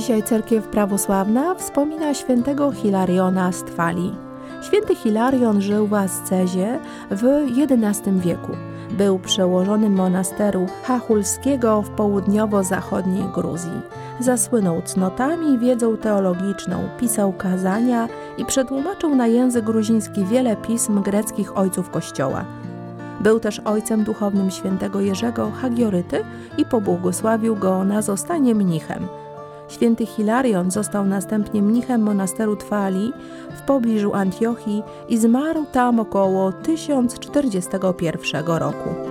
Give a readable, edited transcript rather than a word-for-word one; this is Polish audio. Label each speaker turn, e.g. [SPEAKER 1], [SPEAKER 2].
[SPEAKER 1] Dzisiaj cerkiew prawosławna wspomina świętego Hilariona z Tfali. Święty Hilarion żył w ascezie w XI wieku. Był przełożonym monasteru Chachulskiego w południowo-zachodniej Gruzji. Zasłynął cnotami i wiedzą teologiczną, pisał kazania i przetłumaczył na język gruziński wiele pism greckich ojców Kościoła. Był też ojcem duchownym świętego Jerzego Hagioryty i pobłogosławił go na zostanie mnichem. Święty Hilarion został następnie mnichem monasteru Tfali w pobliżu Antiochii i zmarł tam około 1041 roku.